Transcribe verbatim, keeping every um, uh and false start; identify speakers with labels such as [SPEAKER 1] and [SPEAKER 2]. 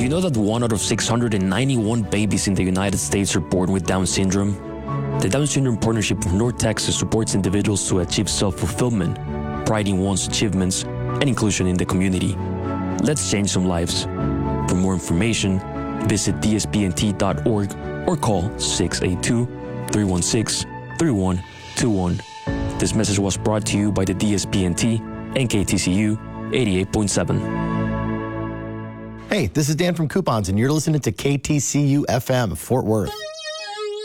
[SPEAKER 1] Do you know that one out of six hundred ninety-one babies in the United States are born with Down syndrome? The Down Syndrome Partnership of North Texas supports individuals to achieve self-fulfillment, pride in one's achievements, and inclusion in the community. Let's change some lives. For more information, visit d s p n t dot org or call six eight two, three one six, three one two one. This message was brought to you by the D S P N T and K T C U eighty-eight point seven.
[SPEAKER 2] Hey, this is Dan from Coupons, and you're listening to K T C U F M, Fort Worth.